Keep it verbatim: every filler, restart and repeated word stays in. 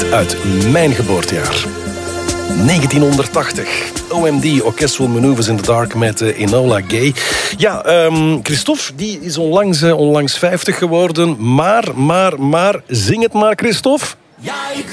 uit mijn geboortejaar. negentienhonderdtachtig. O M D, Orchestral Maneuvers in the Dark met uh, Enola Gay. Ja, um, Christophe, die is onlangs, uh, onlangs vijftig geworden. Maar, maar, maar, zing het maar, Christophe. Ja, ik